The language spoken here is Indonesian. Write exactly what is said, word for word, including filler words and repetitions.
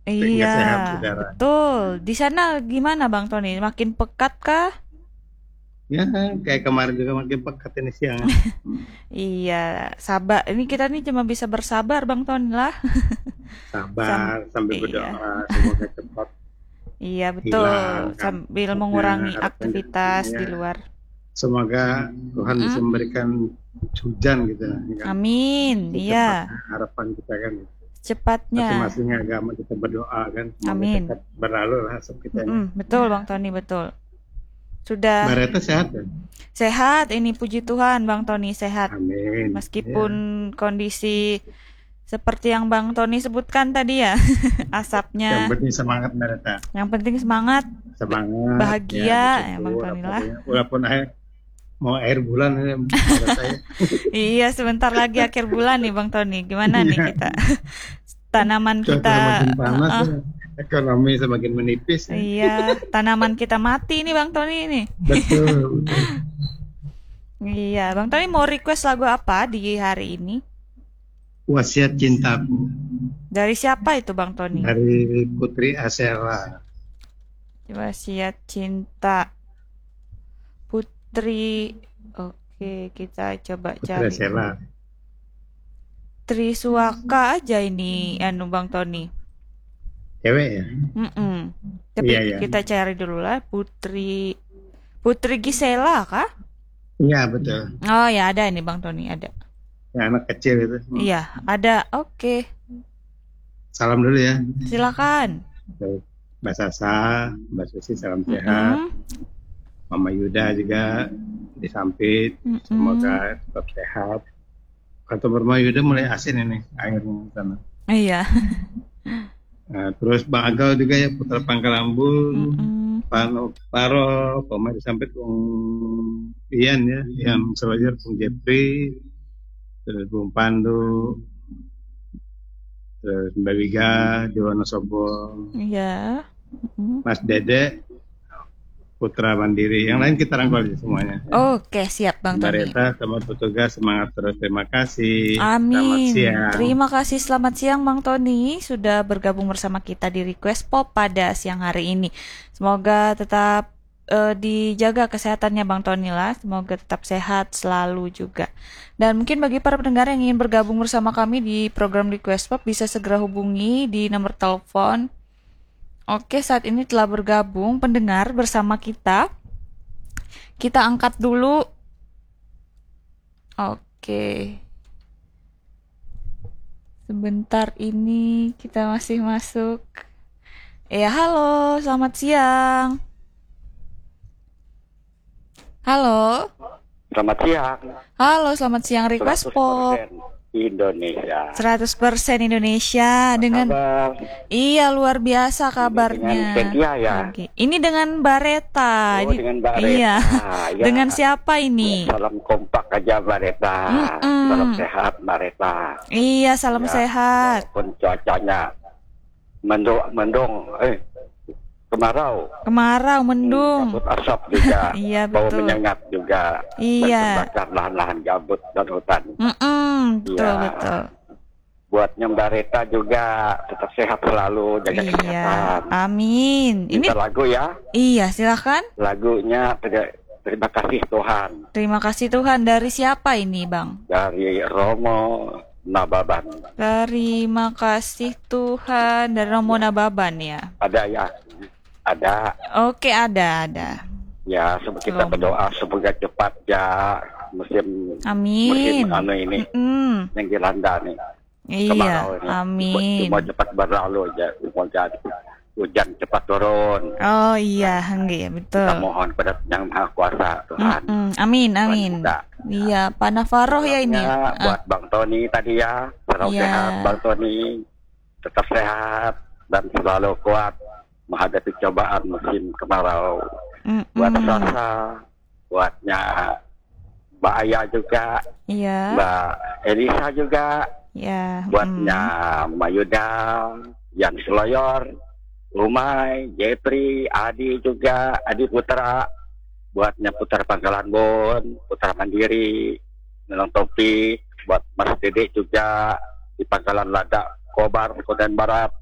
Sehingga Iya, sehat udara. betul. Di sana gimana Bang Tony? Makin pekat kah? Ya, kayak kemarin juga makin pekat ini siang. Iya, sabar. Ini kita nih cuma bisa bersabar Bang Tony lah. Sam Sabar sambil iya. berdoa semoga cepat Iya, hilang betul. Sambil kampusnya, mengurangi harapan aktivitas di ya. luar. Semoga Tuhan bisa Mm-mm. memberikan hujan gitu kan. Amin. Iya, Secepatnya harapan kita kan. cepatnya. Masing-masing agama kita berdoa kan. Semoga Amin. cepat berlalu lah asap kita ini. Mm-mm. Betul Bang Tony, betul. Sudah Mbak Reta sehat kan? sehat ini, puji Tuhan Bang Tony, sehat. Amin. Meskipun Ya. kondisi seperti yang Bang Tony sebutkan tadi ya, Yang asapnya. penting semangat Mbak Reta. Yang penting semangat, Semangat. bahagia Ya, ya Bang bersyukur Tony lah. apapun. Walaupun air mau air bulan ya, Mbak Reta ya. Iya, sebentar lagi akhir bulan nih Bang Tony. Gimana nih Iya. kita? Tanaman Cuaca kita, semakin panas uh-uh. ya. Ekonomi semakin menipis ya. Iya, tanaman kita mati nih Bang Tony ini. Betul, betul. Iya, Bang Tony mau request lagu apa di hari ini? Wasiat Cintaku Dari siapa itu Bang Tony? dari Putri Asela. Wasiat Cinta Putri. Oke, kita coba Putri cari. Asela. Triswaka aja ini anu Bang Tony. Cewek ya? Mm-mm. Tapi Iya, iya. kita cari dulu lah Putri Putri Gisela kah? Iya, betul. Oh ya, ada ini Bang Tony, ada. Yang anak kecil itu. Iya, ada. Oke. Salam dulu ya. Silakan. Baik. Mbak Sasa, Mbak Susi salam sehat. Mm-mm. Mama Yuda juga disampit. Mm-mm. Semoga tetap sehat. Kantor Mama Yuda mulai asin ini airnya di sana. Iya. Nah, terus Bang Agal juga ya, Putra Pangkalambun. Mm-mm. Pano Paro, Pemain disampit Bung Ian ya, yang selanjutnya Bung Jepri, terus Bung Pandu, terus Mbak Wiga, Dewana Sobo, Iya. Mm-mm. Mas Dede, Putra Mandiri. Yang lain kita rangkul aja semuanya. Oke, siap Bang Mbak Tony. Reta, teman petugas semangat terus. Terima kasih. Selamat Amin. siang. Terima kasih, selamat siang Bang Tony sudah bergabung bersama kita di Request Pop pada siang hari ini. Semoga tetap eh, dijaga kesehatannya Bang Tony lah. Semoga tetap sehat selalu juga. Dan mungkin bagi para pendengar yang ingin bergabung bersama kami di program Request Pop bisa segera hubungi di nomor telepon. Oke, saat ini telah bergabung pendengar bersama kita. Kita angkat dulu. Oke. Sebentar ini kita masih masuk. Ya, halo, selamat siang. Halo. Selamat siang. Halo, selamat siang Request Pop. seratus persen Indonesia. seratus persen Indonesia dengan Kabar iya luar biasa dengan kabarnya. Cynthia ya. Oke. Ini dengan Bareta. Oh, Ini- dengan Mbak Iya. Reta. Ya. Dengan siapa ini? Salam kompak aja Mbak Reta. Mm-mm. Salam sehat Mbak Reta. Iya, salam Ya, sehat. walaupun cuacanya mendung, mendung, eh kemarau, Kemarau, mendung. kabut asap juga, Iya, bau betul. menyengat juga, Iya. dan terbakar lahan-lahan gambut dan hutan. Mm-mm, betul, Iya. betul. Buatnya Mbak Reta juga tetap sehat selalu, jaga Iya, kesehatan. amin. Ini Minta lagu ya, iya, silakan. lagunya ter- terima kasih Tuhan Terima kasih Tuhan. Dari siapa ini, Bang? dari Romo Nababan. Terima kasih Tuhan dari Romo Nababan ya. Ada ya, ada Oke, ada, ada. ya. Semoga kita Romo. berdoa semoga cepat ya musim musim Amin. anu ini Mm-mm. yang dilanda nih. Iya, Kemarau ini. amin. Semua cepat berlalu aja, semoga hujan cepat turun. Oh iya, enggak, betul. Kita mohon pada Yang Maha Kuasa Tuhan. Mm-mm. Amin, Tuhan amin. kita. Iya, Pak Nafaroh ya ini. Salamnya Ah, buat Bang Tony tadi ya, selalu Iya. sehat Bang Tony, tetap sehat dan selalu kuat menghadapi cobaan musim kemarau. Buat mm-mm. Sasa, buatnya Mbak Aya juga, Iya, Mbak Elisa juga, ya. buatnya mm. Mbak Yuda, Yan Seloyor, Umay, Jepri, Adi juga, Adi Putra, buatnya Putra Pangkalan Bon, Putra Mandiri, Nelong Topi, buat Mas Dede juga di Pangkalan Lada, Kobar, Kodan Barat,